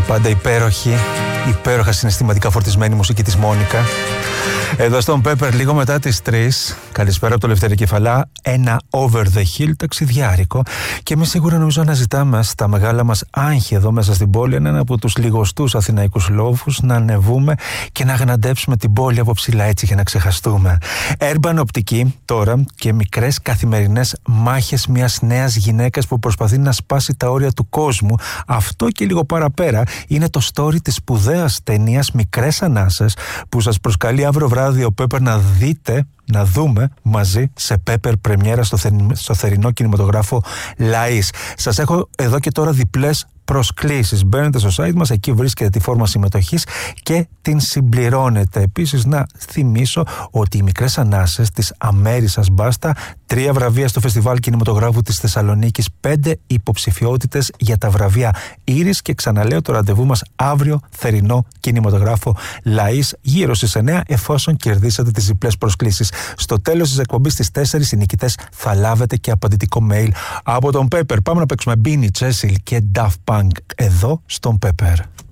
πάντα υπέροχα συναισθηματικά φορτισμένη μουσική της Μόνικα. Εδώ στον Pepper λίγο μετά τις 3. Καλησπέρα από το Λευτέρη Κεφαλά. Ένα over the hill ταξιδιάρικο. Και εμείς σίγουρα νομίζω να ζητάμε στα μεγάλα μας άγχη εδώ μέσα στην πόλη έναν από τους λιγοστούς αθηναϊκούς λόγους να ανεβούμε και να γναντέψουμε την πόλη από ψηλά έτσι για να ξεχαστούμε. Urban οπτική τώρα και μικρές καθημερινές μάχες μιας νέας γυναίκας που προσπαθεί να σπάσει τα όρια του κόσμου. Αυτό και λίγο παραπέρα είναι το story της σπουδαίας ταινίας Μικρές Ανάσες που σας προσκαλεί αύριο βράδυ ο Pepper να δούμε μαζί σε Pepper πρεμιέρα στο θερινό κινηματογράφο Λαΐς. Σας έχω εδώ και τώρα διπλές προσκλήσεις. Μπαίνετε στο site μας, εκεί βρίσκετε τη φόρμα συμμετοχής και την συμπληρώνετε. Επίσης να θυμίσω ότι οι Μικρές Ανάσες της Αμέρισσας Μπάστα, 3 βραβεία στο Φεστιβάλ Κινηματογράφου της Θεσσαλονίκης, 5 υποψηφιότητες για τα βραβεία Ήρης και ξαναλέω το ραντεβού μας αύριο θερινό κινηματογράφο Λαΐς γύρω στις 9 εφόσον κερδίσατε τις διπλές προσκλήσεις. Στο τέλος της εκπομπής στις 4 οι νικητές θα λάβετε και απαντητικό mail από τον Pepper. Πάμε να παίξουμε Beanie, Cecil και Daft Punk εδώ στον Pepper.